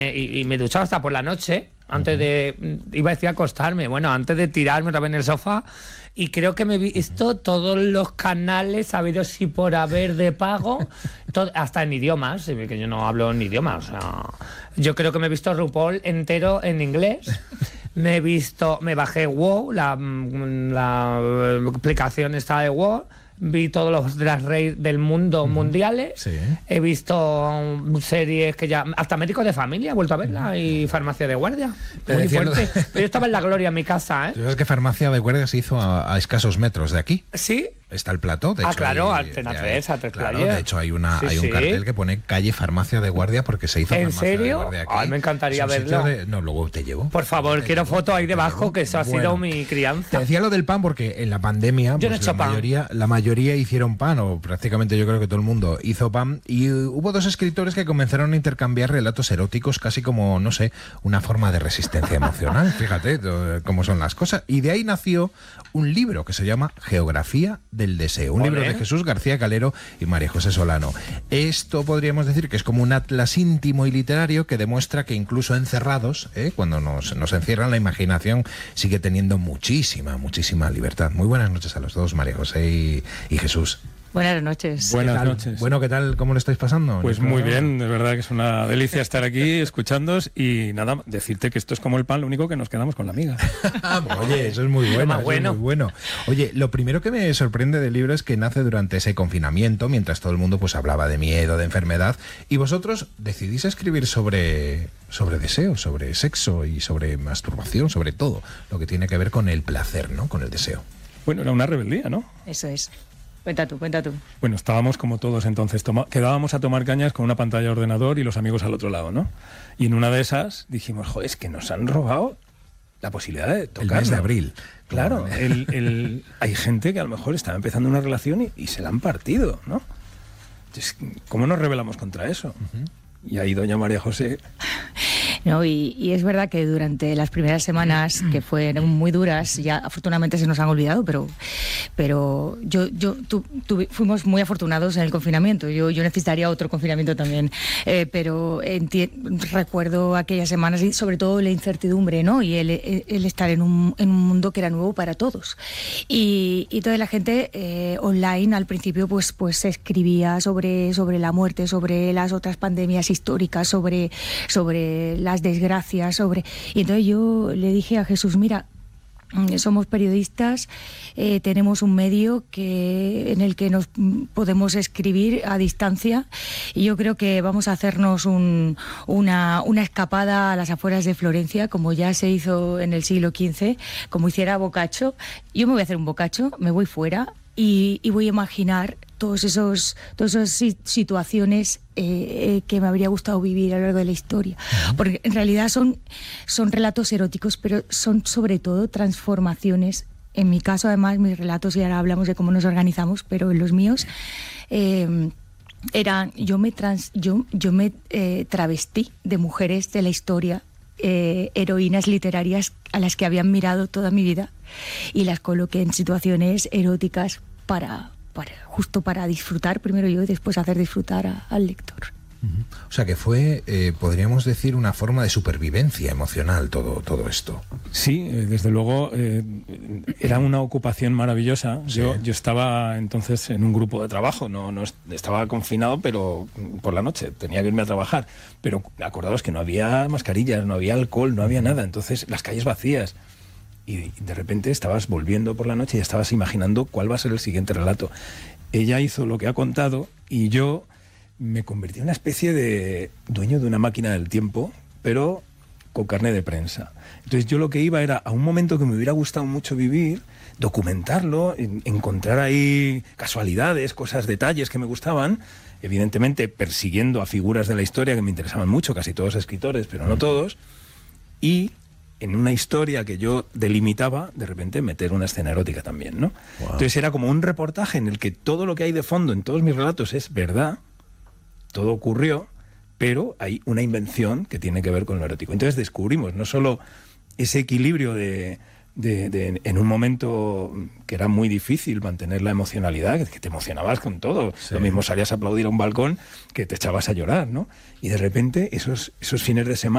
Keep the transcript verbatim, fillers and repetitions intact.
Y, y me duchaba hasta por la noche, antes de, iba a decir acostarme, bueno, antes de tirarme otra vez en el sofá, y creo que me he visto todos los canales habidos y por haber de pago, todo, hasta en idiomas, que yo no hablo en idiomas, o sea, yo creo que me he visto RuPaul entero en inglés, me he visto, me bajé WoW, la, la aplicación esta de WoW, vi todos los Drag Race del mundo, uh-huh, mundiales. Sí. He visto series que ya... Hasta Médicos de Familia he vuelto a verla, uh-huh, y Farmacia de Guardia. Muy decía, fuerte. Pero yo estaba en la gloria en mi casa, ¿eh? ¿Sabes que Farmacia de Guardia se hizo a, a escasos metros de aquí? Sí. Está el plató, de ah, hecho. claro, hay, Antena tres, a tres claro, de hecho hay, una, sí, hay un sí. cartel que pone calle Farmacia de Guardia porque se hizo ¿En Farmacia serio? de Guardia aquí. Ay, me encantaría verlo. De, no, luego te llevo. Por favor, te quiero llevo, foto ahí debajo, llevo. Que eso ha bueno, sido mi crianza. Te decía lo del pan porque en la pandemia yo pues, no he hecho la, pan. Mayoría, la mayoría hicieron pan, o prácticamente yo creo que todo el mundo hizo pan, y hubo dos escritores que comenzaron a intercambiar relatos eróticos casi como, no sé, una forma de resistencia emocional, fíjate cómo son las cosas. Y de ahí nació un libro que se llama Geografía del Deseo, un Olé. libro de Jesús García Calero y María José Solano. Esto podríamos decir que es como un atlas íntimo y literario que demuestra que incluso encerrados, ¿eh? cuando nos, nos encierran, la imaginación sigue teniendo muchísima, muchísima libertad. Muy buenas noches a los dos, María José y, y Jesús. Buenas noches. Buenas noches. Bueno, ¿qué tal? ¿Cómo lo estáis pasando? Pues muy bien, de verdad que es una delicia estar aquí escuchándoos y nada, decirte que esto es como el pan, lo único que nos quedamos con la miga. Oye, eso es muy bueno, eso bueno. es muy bueno. Oye, lo primero que me sorprende del libro es que nace durante ese confinamiento, mientras todo el mundo pues hablaba de miedo, de enfermedad, y vosotros decidís escribir sobre, sobre deseo, sobre sexo y sobre masturbación, sobre todo lo que tiene que ver con el placer, ¿no? Con el deseo. Bueno, era una rebeldía, ¿no? Eso es. Cuenta tú, cuenta tú. Bueno, estábamos como todos entonces, toma, quedábamos a tomar cañas con una pantalla de ordenador y los amigos al otro lado, ¿no? Y en una de esas dijimos, joder, es que nos han robado la posibilidad de tocarnos. El mes de abril. Claro, el, el, hay gente que a lo mejor estaba empezando una relación y, y se la han partido, ¿no? Entonces, ¿cómo nos rebelamos contra eso? Uh-huh. Y ahí doña María José... No, y, y es verdad que durante las primeras semanas, que fueron muy duras, ya afortunadamente se nos han olvidado, pero, pero yo, yo tu, tu, fuimos muy afortunados en el confinamiento. Yo, yo necesitaría otro confinamiento también, eh, pero enti- recuerdo aquellas semanas y sobre todo la incertidumbre, ¿no? Y el, el estar en un, en un mundo que era nuevo para todos. Y, y toda la gente eh, online al principio pues, pues escribía sobre, sobre la muerte, sobre las otras pandemias históricas, sobre, sobre la las desgracias, sobre... Y entonces yo le dije a Jesús, mira, somos periodistas, eh, tenemos un medio que en el que nos podemos escribir a distancia y yo creo que vamos a hacernos un, una, una escapada a las afueras de Florencia, como ya se hizo en el siglo quince, como hiciera Boccaccio. Yo me voy a hacer un Boccaccio, me voy fuera y, y voy a imaginar todos esos, todas esas situaciones eh, eh, que me habría gustado vivir a lo largo de la historia. Porque en realidad son, son relatos eróticos, pero son sobre todo transformaciones. En mi caso, además, mis relatos, y ahora hablamos de cómo nos organizamos, pero en los míos, eh, eran, yo me, trans, yo, yo me eh, travestí de mujeres de la historia, eh, heroínas literarias a las que habían mirado toda mi vida, y las coloqué en situaciones eróticas para... Para, justo para disfrutar primero yo y después hacer disfrutar a, al lector. Uh-huh. O sea que fue, eh, podríamos decir, una forma de supervivencia emocional todo, todo esto. Sí, eh, desde luego eh, era una ocupación maravillosa. Sí. Yo, yo estaba entonces en un grupo de trabajo, no, no estaba confinado, pero por la noche tenía que irme a trabajar. Pero acordaos que no había mascarillas, no había alcohol, no había nada, entonces las calles vacías. Y de repente estabas volviendo por la noche y estabas imaginando cuál va a ser el siguiente relato. Ella hizo lo que ha contado y yo me convertí en una especie de dueño de una máquina del tiempo, pero con carné de prensa. Entonces yo lo que iba era a un momento que me hubiera gustado mucho vivir, documentarlo, encontrar ahí casualidades, cosas, detalles que me gustaban, evidentemente persiguiendo a figuras de la historia que me interesaban mucho, casi todos escritores, pero no todos, y... en una historia que yo delimitaba, de repente meter una escena erótica también, ¿no? Wow. Entonces era como un reportaje en el que todo lo que hay de fondo en todos mis relatos es verdad, todo ocurrió, pero hay una invención que tiene que ver con lo erótico. Entonces descubrimos no solo ese equilibrio de, de, de en un momento que era muy difícil mantener la emocionalidad, que te emocionabas con todo. Sí. Lo mismo salías a aplaudir a un balcón que te echabas a llorar, ¿no? Y de repente esos, esos fines de semana